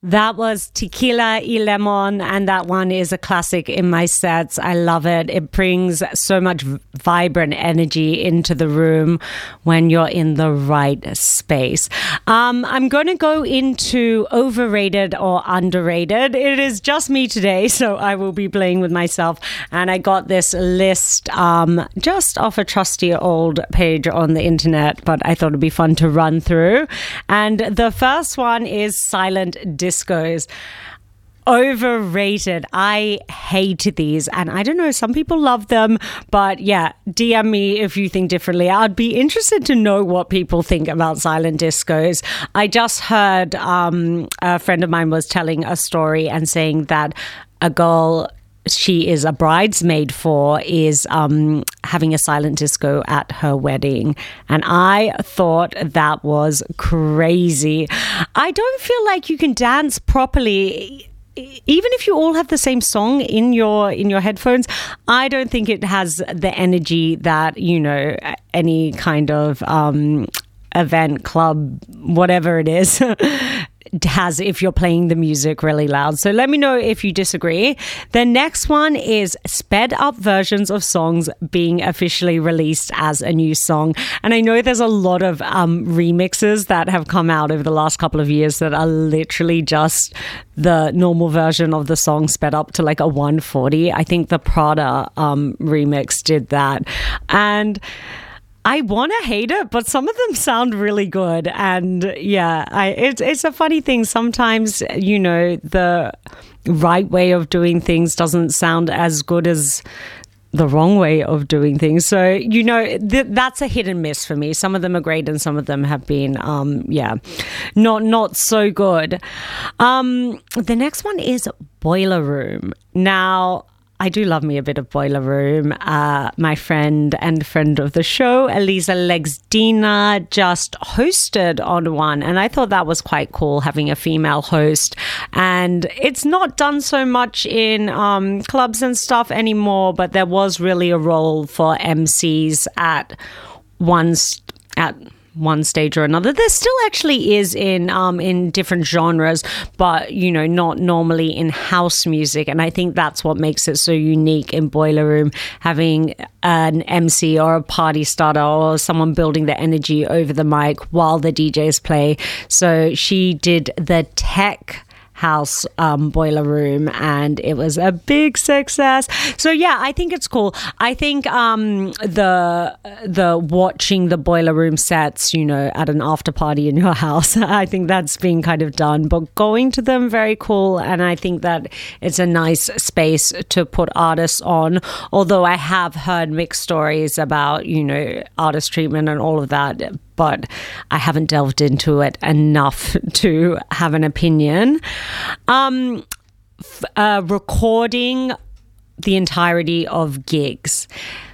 That was Tequila y Lemon, and that one is a classic in my sets. I love it. It brings so much vibrant energy into the room when you're in the right space. I'm going to go into overrated or underrated. It is just me today, so I will be playing with myself. And I got this list just off a trusty old page on the internet, but I thought it'd be fun to run through. And the first one is silent discos. Overrated. I hate these, and I don't know, some people love them, but yeah, DM me if you think differently. I'd be interested to know what people think about silent discos. I just heard a friend of mine was telling a story and saying that a girl she is a bridesmaid for is having a silent disco at her wedding. And I thought that was crazy. I don't feel like you can dance properly even if you all have the same song in your headphones. I don't think it has the energy that, you know, any kind of event, club, whatever it is has if you're playing the music really loud. So let me know if you disagree. The next one is sped up versions of songs being officially released as a new song. And I know there's a lot of remixes that have come out over the last couple of years that are literally just the normal version of the song sped up to like a 140. I think the Prada remix did that. And I want to hate it, but some of them sound really good. And yeah, it's a funny thing. Sometimes, you know, the right way of doing things doesn't sound as good as the wrong way of doing things. So, you know, that's a hit and miss for me. Some of them are great and some of them have been, not so good. The next one is Boiler Room. Now, I do love me a bit of Boiler Room. My friend and friend of the show, Elisa Legsdina, just hosted on one. And I thought that was quite cool, having a female host. And it's not done so much in clubs and stuff anymore, but there was really a role for MCs at one stage or another. There still actually is in different genres, but, you know, not normally in house music. And I think that's what makes it so unique in Boiler Room, having an MC or a party starter or someone building the energy over the mic while the DJs play. So she did the tech house Boiler Room, and it was a big success. So yeah, I think it's cool. I think the watching the Boiler Room sets, you know, at an after party in your house, I think that's been kind of done, but going to them, very cool. And I think that it's a nice space to put artists on, although I have heard mixed stories about, you know, artist treatment and all of that, but I haven't delved into it enough to have an opinion. Recording the entirety of gigs.